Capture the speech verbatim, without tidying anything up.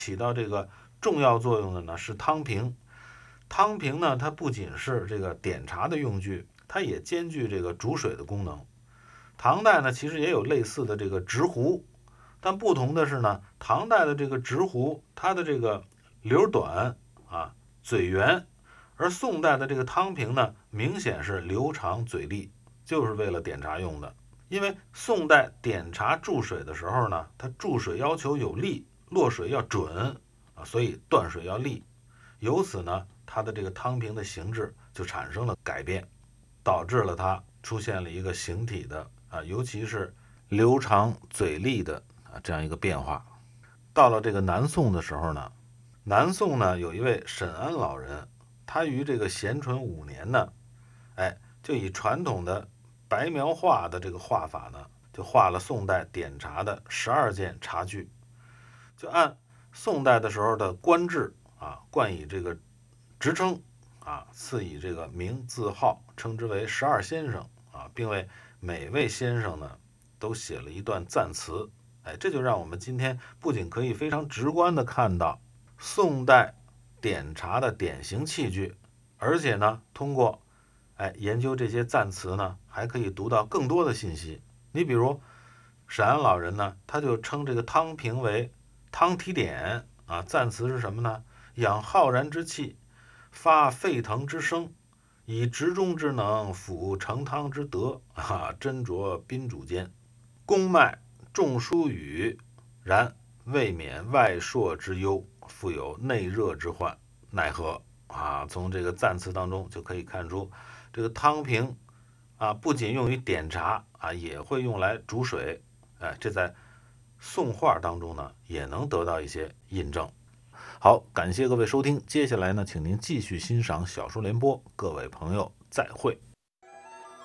起到这个重要作用的呢是汤瓶。汤瓶呢，它不仅是这个点茶的用具，它也兼具这个煮水的功能。唐代呢，其实也有类似的这个直壶，但不同的是呢，唐代的这个直壶，它的这个流短啊，嘴圆，而宋代的这个汤瓶呢，明显是流长嘴利，就是为了点茶用的。因为宋代点茶注水的时候呢，它注水要求有力，落水要准啊，所以断水要利。由此呢，它的这个汤瓶的形制就产生了改变，导致了它出现了一个形体的啊，尤其是流长嘴利的啊这样一个变化。到了这个南宋的时候呢，南宋呢有一位沈安老人，他于这个咸淳五年呢，哎，就以传统的白描画的这个画法呢，就画了宋代点茶的十二件茶具，就按宋代的时候的官制啊，冠以这个职称啊，赐以这个名字号，称之为十二先生啊，并为每位先生呢都写了一段赞词。哎，这就让我们今天不仅可以非常直观的看到宋代点茶的典型器具，而且呢，通过哎研究这些赞词呢，还可以读到更多的信息。你比如沈安老人呢，他就称这个汤瓶为汤提点啊，赞词是什么呢？养浩然之气，发沸腾之声，以直中之能辅成汤之德啊，斟酌宾主间，公脉众疏语，然未免外铄之忧，复有内热之患，奈何啊？从这个赞词当中就可以看出，这个汤瓶啊，不仅用于点茶啊，也会用来煮水。哎，这在宋画当中呢，也能得到一些印证。好，感谢各位收听，接下来呢，请您继续欣赏小说联播，各位朋友再会。